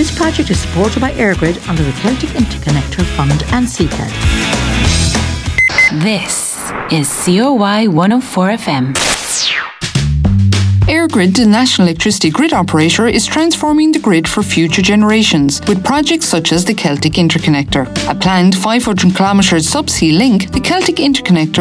This project is supported by EirGrid under the Celtic Interconnector Fund and CCAD. This is COY 104 FM. EirGrid, the national electricity grid operator, is transforming the grid for future generations with projects such as the Celtic Interconnector. A planned 500 km subsea link, the Celtic Interconnector